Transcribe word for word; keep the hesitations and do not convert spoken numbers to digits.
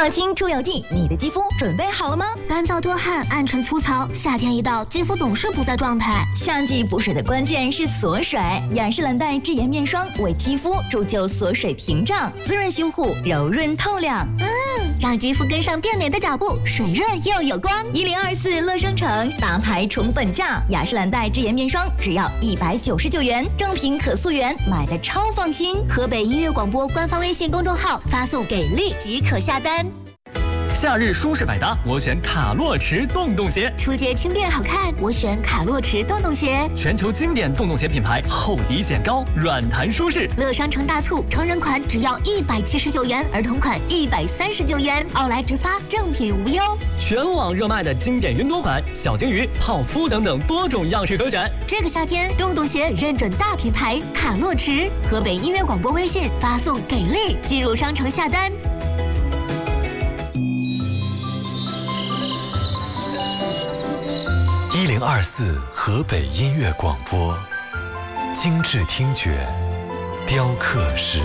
抗菌除油剂，你的肌肤准备好了吗？ 干燥多汗、暗沉粗糙，夏天一到，肌肤总是不在状态。 夏季补水的关键是锁水，雅诗兰黛智颜面霜为肌肤铸就锁水屏障，滋润修护，柔润透亮。 嗯，让肌肤跟上变美的脚步，水润又有光。 一零二四乐生城大牌宠本价，雅诗兰黛智颜面霜只要一百九十九元，正品可溯源，买的超放心。 河北音乐广播官方微信公众号发送给力即可下单。 夏日舒适百搭，我选卡洛驰洞洞鞋。 出街轻便好看，我选卡洛驰洞洞鞋。 全球经典洞洞鞋品牌，厚底显高，软弹舒适。 乐商城大促，成人款只要一百七十九元，儿童款一百三十九元，奥莱直发，正品无忧。 全网热卖的经典云朵款，小金鱼、泡芙等等多种样式可选。 这个夏天，洞洞鞋认准大品牌卡洛驰。河北音乐广播微信发送给力，进入商城下单。 一零二四河北音乐广播，精致听觉，雕刻师。